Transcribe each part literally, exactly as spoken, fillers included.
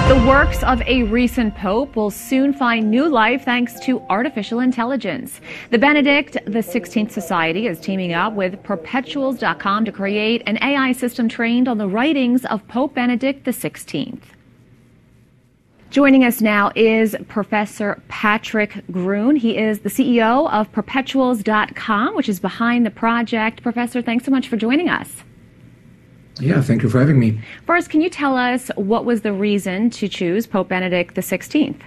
The works of a recent pope will soon find new life thanks to artificial intelligence. The Benedict the sixteenth Society is teaming up with Perpetuals dot com to create an A I system trained on the writings of Pope Benedict the sixteenth. Joining us now is Professor Patrick Gruen. He is the C E O of Perpetuals dot com, which is behind the project. Professor, thanks so much for joining us. Yeah, thank you for having me. First, can you tell us what was the reason to choose Pope Benedict the sixteenth?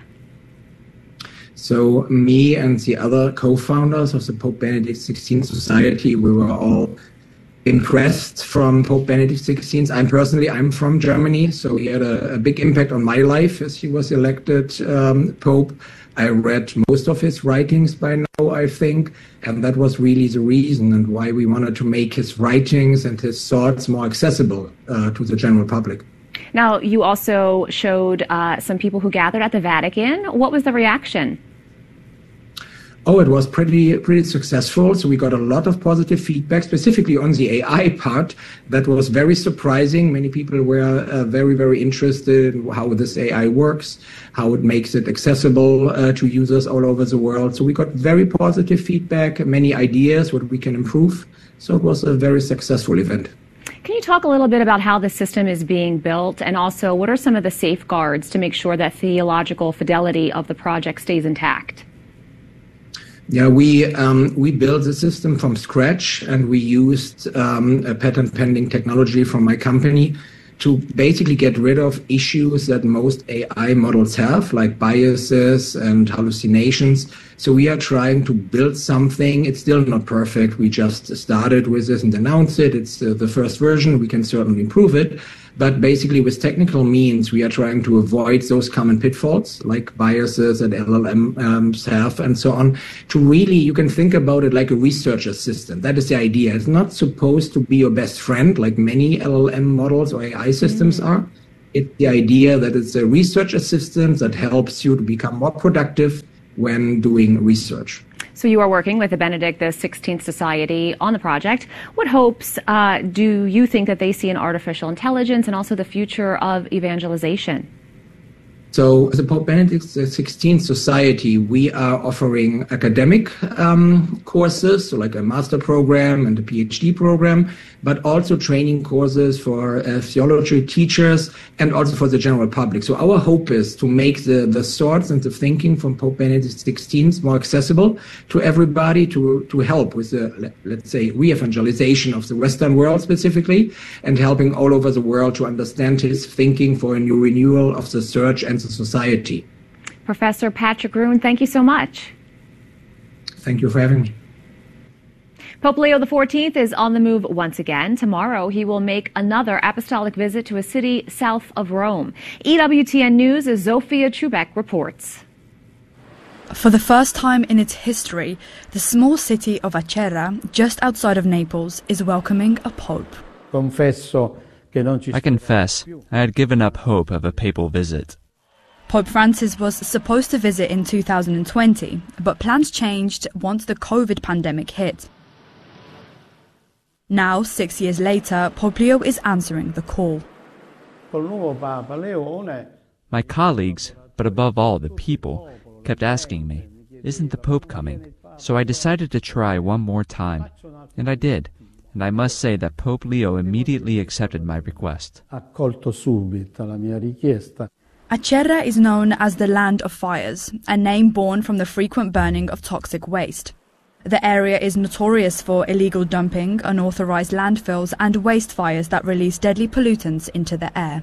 So me and the other co-founders of the Pope Benedict the sixteenth Society, we were all impressed from Pope Benedict the sixteenth. I'm personally, I'm from Germany, so he had a, a big impact on my life as he was elected um, Pope. I read most of his writings by now, I think, and that was really the reason and why we wanted to make his writings and his thoughts more accessible uh, to the general public. Now, you also showed uh, some people who gathered at the Vatican. What was the reaction? Oh, it was pretty pretty successful. So we got a lot of positive feedback, specifically on the A I part. That was very surprising. Many people were uh, very, very interested in how this A I works, how it makes it accessible uh, to users all over the world. So we got very positive feedback, many ideas, what we can improve. So it was a very successful event. Can you talk a little bit about how the system is being built, and also what are some of the safeguards to make sure that theological fidelity of the project stays intact? Yeah, we um, we built the system from scratch, and we used um, a patent pending technology from my company to basically get rid of issues that most A I models have, like biases and hallucinations. So we are trying to build something. It's still not perfect. We just started with this and announced it. It's uh, the first version. We can certainly improve it. But basically, with technical means, we are trying to avoid those common pitfalls like biases that L L Ms have and so on. To really, you can think about it like a research assistant. That is the idea. It's not supposed to be your best friend like many L L M models or A I systems mm. are. It's the idea that it's a research assistant that helps you to become more productive when doing research. So you are working with the Benedict the sixteenth Society on the project. What hopes uh, do you think that they see in artificial intelligence and also the future of evangelization? So as a Pope Benedict the sixteenth Society, we are offering academic um, courses, so like a master program and a PhD program, but also training courses for uh, theology teachers and also for the general public. So our hope is to make the, the thoughts and the thinking from Pope Benedict the sixteenth more accessible to everybody, to, to help with the, let's say, re-evangelization of the Western world specifically, and helping all over the world to understand his thinking for a new renewal of the church and the society. Professor Patrick Gruen, thank you so much. Thank you for having me. Pope Leo the fourteenth is on the move once again. Tomorrow, he will make another apostolic visit to a city south of Rome. E W T N News' Zofia Trubeck reports. For the first time in its history, the small city of Acerra, just outside of Naples, is welcoming a pope. I confess, I had given up hope of a papal visit. Pope Francis was supposed to visit in two thousand twenty, but plans changed once the COVID pandemic hit. Now, six years later, Pope Leo is answering the call. My colleagues, but above all the people, kept asking me, "Isn't the Pope coming?" So I decided to try one more time, and I did. And I must say that Pope Leo immediately accepted my request. Acerra is known as the Land of Fires, a name born from the frequent burning of toxic waste. The area is notorious for illegal dumping, unauthorized landfills and waste fires that release deadly pollutants into the air.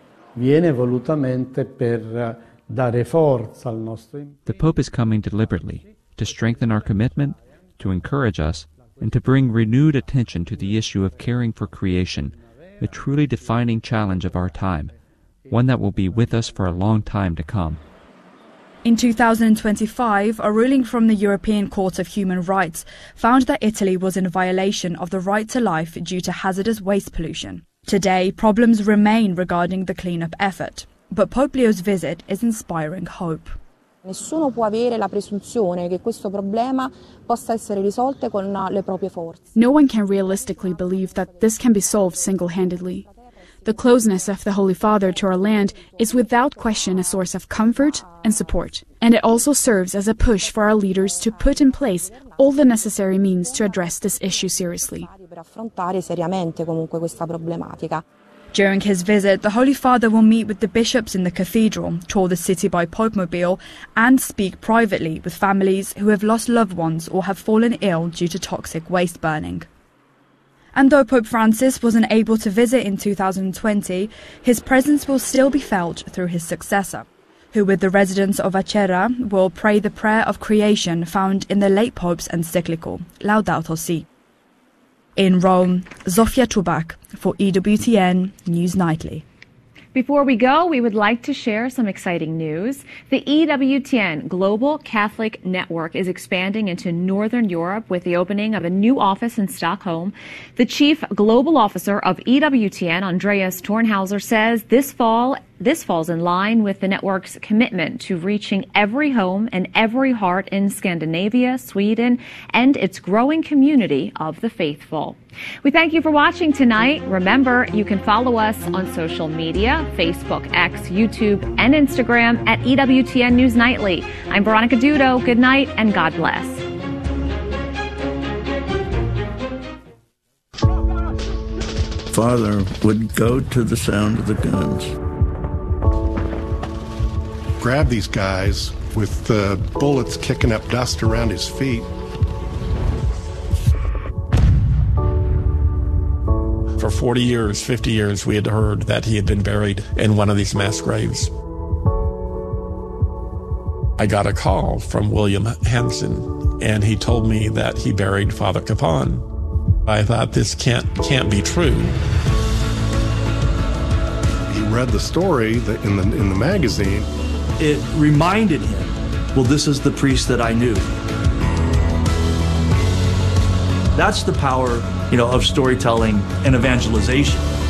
The Pope is coming deliberately to strengthen our commitment, to encourage us, and to bring renewed attention to the issue of caring for creation, a truly defining challenge of our time, one that will be with us for a long time to come. In two thousand twenty-five, a ruling from the European Court of Human Rights found that Italy was in violation of the right to life due to hazardous waste pollution. Today, problems remain regarding the cleanup effort, but Pope Leo's visit is inspiring hope. Nessuno può avere la presunzione che questo problema possa essere risolto con le proprie forze. No one can realistically believe that this can be solved single-handedly. The closeness of the Holy Father to our land is without question a source of comfort and support. And it also serves as a push for our leaders to put in place all the necessary means to address this issue seriously. During his visit, the Holy Father will meet with the bishops in the cathedral, tour the city by Popemobile, and speak privately with families who have lost loved ones or have fallen ill due to toxic waste burning. And though Pope Francis wasn't able to visit in two thousand twenty, his presence will still be felt through his successor, who with the residents of Acerra will pray the prayer of creation found in the late Pope's encyclical, Laudato Si. In Rome, Zofia Czubak for E W T N News Nightly. Before we go, we would like to share some exciting news. The E W T N Global Catholic Network is expanding into Northern Europe with the opening of a new office in Stockholm. The Chief Global Officer of E W T N, Andreas Tornhauser, says this fall This falls in line with the network's commitment to reaching every home and every heart in Scandinavia, Sweden, and its growing community of the faithful. We thank you for watching tonight. Remember, you can follow us on social media, Facebook, X, YouTube, and Instagram at E W T N News Nightly. I'm Veronica Dudo. Good night and God bless. Father would go to the sound of the guns. Grab these guys with the bullets kicking up dust around his feet. For forty years, fifty years, we had heard that he had been buried in one of these mass graves. I got a call from William Hansen, and he told me that he buried Father Capon. I thought, this can't can't be true. He read the story that in the in the magazine. It reminded him, well, this is the priest that I knew. That's the power, you know, of storytelling and evangelization.